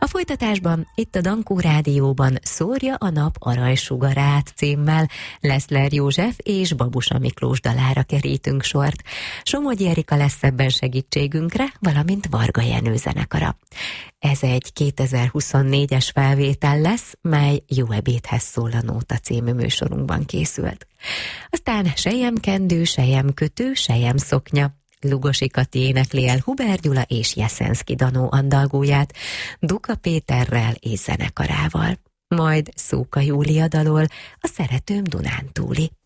A folytatásban itt a Dankó Rádióban Szórja a nap aranysugarát címmel Leszler József és Babusa Miklós dalára kerítünk sort. Somogyi Erika lesz ebben segítségünkre, valamint Varga Jenő zenekara. Ez egy 2024-es felvétel lesz, mely Jó ebédhez szól a Nóta című műsorunkban készült. Aztán selyemkendő, selyemkötő, selyemszoknya. Lugosi Kati énekli el Huber Gyula és Jeszenszky Danó andalgóját Duka Péterrel és zenekarával. Majd Szóka Júlia dalol a Szeretőm Dunántúli.